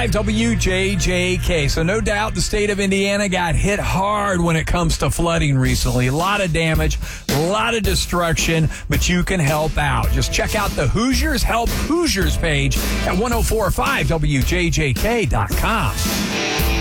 104.5 WJJK. So no doubt the state of Indiana got hit hard when it comes to flooding recently. A lot of damage, a lot of destruction, but you can help out. Just check out the Hoosiers Help Hoosiers page at 1045WJJK.com.